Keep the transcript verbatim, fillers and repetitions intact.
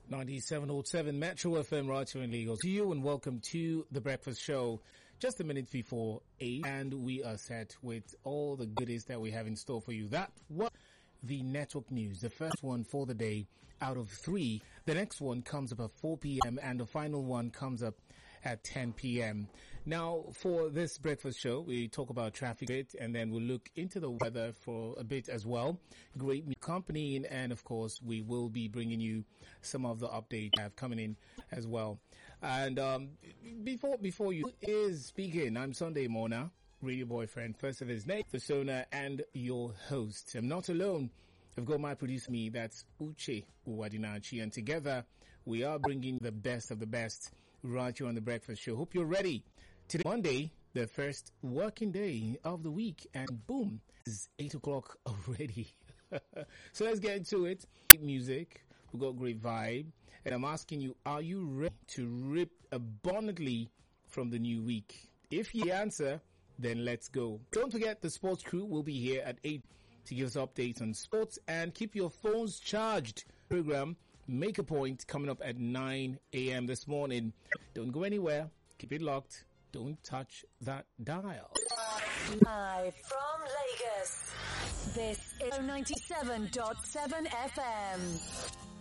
ninety-seven point seven Metro F M right here in Lagos. To you and welcome to The Breakfast Show. Just a minute before eight, and we are set with all the goodies that we have in store for you. That was the network news, the first one for the day out of three. The next one comes up at four p.m. and the final one comes up at ten p.m. Now, for this breakfast show, we talk about traffic a bit, and then we'll look into the weather for a bit as well. Great company, and of course, we will be bringing you some of the updates we have coming in as well. And um, before before you is speaking, I'm Sunday Mona, radio boyfriend, first of his name, persona, and your host. I'm not alone. I've got my producer, me, that's Uche Uwadinachi, and together we are bringing the best of the best right here on The Breakfast Show. Hope you're ready. Today, Monday, the first working day of the week, and boom, it's eight o'clock already. So let's get into it. Great music, we've got great vibe, and I'm asking you, are you ready to rip abundantly from the new week? If you answer, then let's go. Don't forget, the sports crew will be here at eight to give us updates on sports, and keep your phones charged. Program Make a Point coming up at nine a.m. this morning. Don't go anywhere. Keep it locked. Don't touch that dial. Live from Lagos, this is ninety-seven point seven F M.